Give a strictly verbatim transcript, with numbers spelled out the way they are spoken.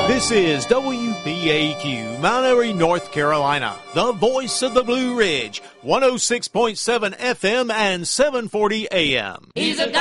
This is W P A Q, Mount Airy, North Carolina, the voice of the Blue Ridge, one oh six point seven F M and seven forty A M. He's a